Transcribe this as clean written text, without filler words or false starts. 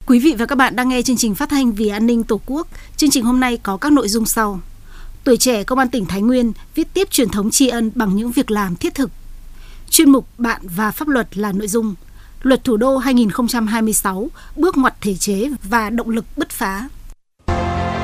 Quý vị và các bạn đang nghe chương trình phát thanh Vì An ninh Tổ quốc. Chương trình hôm nay có các nội dung sau. Tuổi trẻ Công an tỉnh Thái Nguyên viết tiếp truyền thống tri ân bằng những việc làm thiết thực. Chuyên mục Bạn và Pháp luật là nội dung Luật Thủ đô 2026, bước ngoặt thể chế và động lực bứt phá.